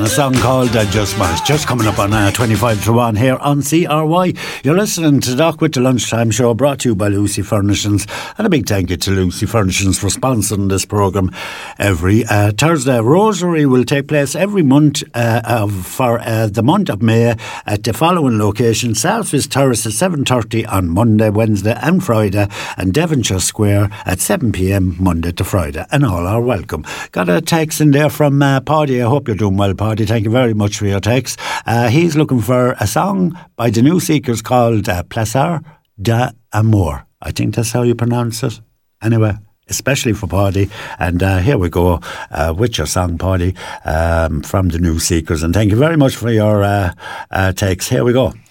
a song called Just Miles, just coming up on 25 to 1 here on CRY. You're listening to Doc with the Lunchtime Show, brought to you by Lucy Furnishings, and a big thank you to Lucy Furnishings for sponsoring this programme every Thursday. Rosary will take place every month for the month of May at the following locations: Salford Terrace at 7:30 on Monday, Wednesday and Friday, and Devonshire Square at 7 p.m. Monday to Friday, and all are welcome. Got a text in there from Paddy. I hope you're doing well, Paddy. Thank you very much for your text. He's looking for a song by the New Seekers called Placer d'Amour. I think that's how you pronounce it. Anyway, especially for Paddy. And here we go with your song, Paddy, from the New Seekers. And thank you very much for your text. Here we go.